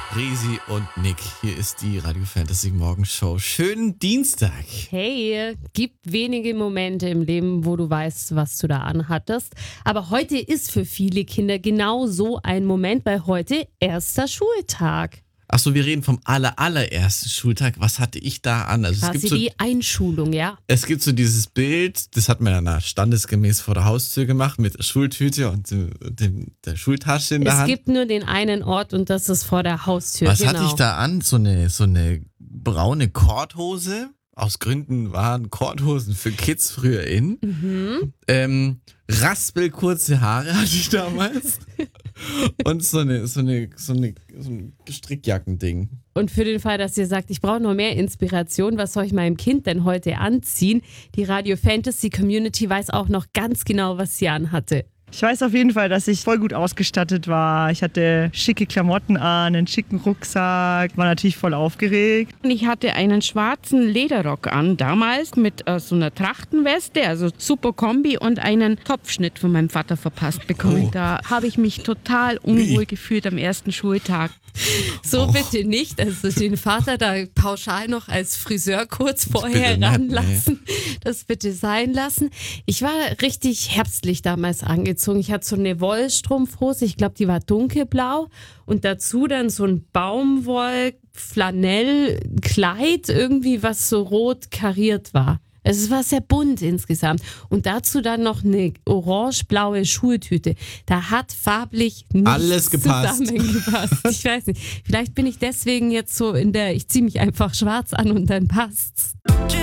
Resi und Nick, hier ist die Radio Fantasy Morgenshow. Schönen Dienstag. Hey, gibt wenige Momente im Leben, wo du weißt, was du da anhattest. Aber heute ist für viele Kinder genau so ein Moment, weil heute erster Schultag. Achso, wir reden vom allerersten Schultag. Was hatte ich da an? Also Quasi die Einschulung, ja. Es gibt so dieses Bild, das hat man ja standesgemäß vor der Haustür gemacht mit der Schultüte und der Schultasche in der Hand. Es gibt nur den einen Ort und das ist vor der Haustür. Was hatte ich da an? So eine braune Korthose. Aus Gründen waren Korthosen für Kids früher in. Mhm. Raspelkurze Haare hatte ich damals. Und so ein Strickjackending. Und für den Fall, dass ihr sagt, ich brauche noch mehr Inspiration, was soll ich meinem Kind denn heute anziehen? Die Radio Fantasy Community weiß auch noch ganz genau, was sie anhatte. Ich weiß auf jeden Fall, dass ich voll gut ausgestattet war. Ich hatte schicke Klamotten an, einen schicken Rucksack, war natürlich voll aufgeregt. Ich hatte einen schwarzen Lederrock an, damals mit so einer Trachtenweste, also super Kombi und einen Topfschnitt von meinem Vater verpasst bekommen. Oh. Da habe ich mich total unwohl gefühlt am ersten Schultag. So bitte nicht, also den Vater da pauschal noch als Friseur kurz vorher bitte ranlassen, das bitte sein lassen. Ich war richtig herbstlich damals angezogen. Ich hatte so eine Wollstrumpfhose, ich glaube, die war dunkelblau und dazu dann so ein Baumwoll-Flanell-Kleid irgendwie, was so rot kariert war. Also es war sehr bunt insgesamt. Und dazu dann noch eine orange-blaue Schultüte. Da hat farblich nichts alles gepasst. Zusammengepasst. Ich weiß nicht. Vielleicht bin ich deswegen jetzt so ich ziehe mich einfach schwarz an und dann passt's.